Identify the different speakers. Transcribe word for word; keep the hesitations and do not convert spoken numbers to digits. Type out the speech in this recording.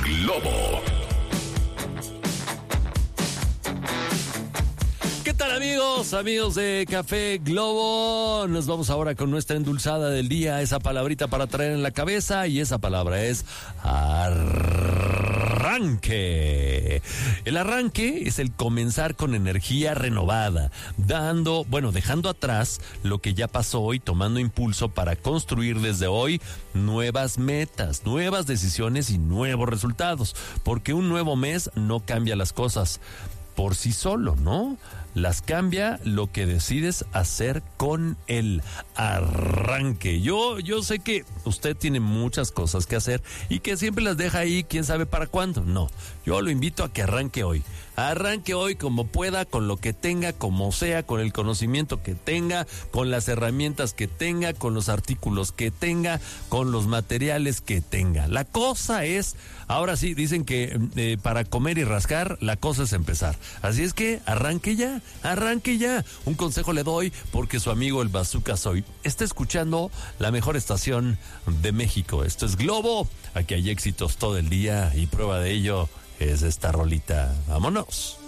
Speaker 1: Globo.
Speaker 2: ¿Qué tal, amigos? Amigos de Café Globo. Nos vamos ahora con nuestra endulzada del día, esa palabrita para traer en la cabeza, y esa palabra es arranque. El arranque es el comenzar con energía renovada, dando, bueno, dejando atrás lo que ya pasó y tomando impulso para construir desde hoy nuevas metas, nuevas decisiones y nuevos resultados, porque un nuevo mes no cambia las cosas por sí solo, ¿no? Las cambia lo que decides hacer con el arranque. Yo, yo sé que usted tiene muchas cosas que hacer y que siempre las deja ahí, quién sabe para cuándo. No, yo lo invito a que arranque hoy. Arranque hoy como pueda, con lo que tenga, como sea, con el conocimiento que tenga, con las herramientas que tenga, con los artículos que tenga, con los materiales que tenga. La cosa es, ahora sí, dicen que eh, para comer y rascar, la cosa es empezar. Así es que arranque ya, arranque ya. Un consejo le doy porque su amigo el Bazooka Soy está escuchando la mejor estación de México. Esto es Globo, aquí hay éxitos todo el día y prueba de ello es esta rolita. ¡Vámonos!